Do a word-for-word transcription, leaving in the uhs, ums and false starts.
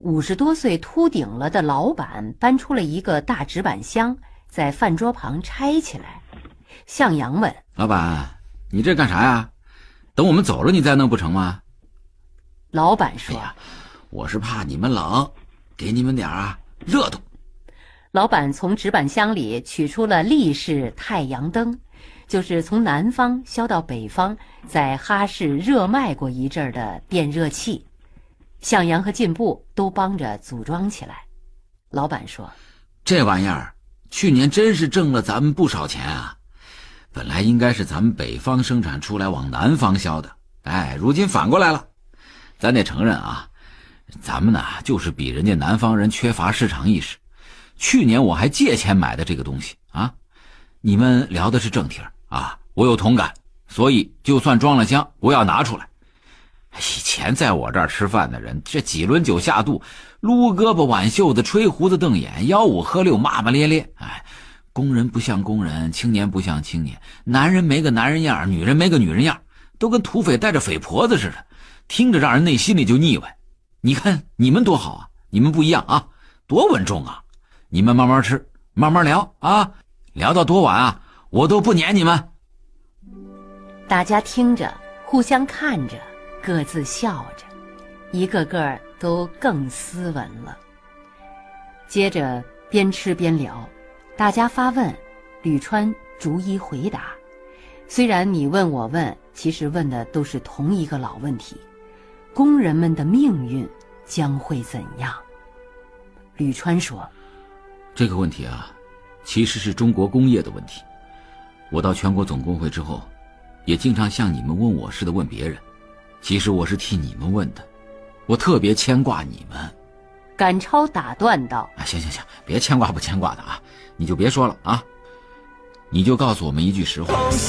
五十多岁秃顶了的老板搬出了一个大纸板箱，在饭桌旁拆起来。向阳问： 老板，你这干啥呀？等我们走了你再弄不成吗？ 老板说： 哎呀，我是怕你们冷，给你们点啊热度。 老板从纸板箱里取出了立式太阳灯，就是从南方销到北方，在哈市热卖过一阵的电热器。向阳和进步都帮着组装起来。老板说： 这玩意儿去年真是挣了咱们不少钱啊，本来应该是咱们北方生产出来往南方销的，哎，如今反过来了。咱得承认啊，咱们呢就是比人家南方人缺乏市场意识。去年我还借钱买的这个东西啊，你们聊的是正题啊，我有同感，所以就算装了箱我要拿出来。以前在我这儿吃饭的人，这几轮酒下肚，撸胳膊挽袖子，吹胡子瞪眼，吆五喝六，骂骂咧咧。哎，工人不像工人，青年不像青年，男人没个男人样，女人没个女人样，都跟土匪带着匪婆子似的，听着让人内心里就腻歪。你看你们多好啊，你们不一样啊，多稳重啊。你们慢慢吃，慢慢聊啊，聊到多晚啊，我都不撵你们。 大家听着，互相看着，各自笑着，一个个都更斯文了。接着边吃边聊，大家发问，吕川逐一回答。虽然你问我问，其实问的都是同一个老问题：工人们的命运将会怎样？吕川说： 这个问题啊，其实是中国工业的问题。我到全国总工会之后，也经常像你们问我似的问别人，其实我是替你们问的，我特别牵挂你们。 赶超打断道： 啊，行行行，别牵挂不牵挂的啊，你就别说了啊，你就告诉我们一句实话。